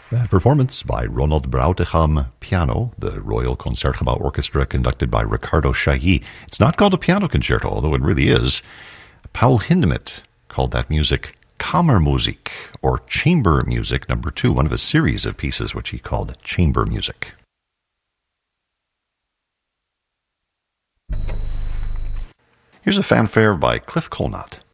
That performance by Ronald Brautecham piano, the Royal Concertgebouw Orchestra conducted by Ricardo Chailly. It's not called a piano concerto, although it really is. Paul Hindemith called that music Kammermusik, or Chamber Music, number 2, one of a series of pieces which he called Chamber Music. Here's a fanfare by Cliff Colnott.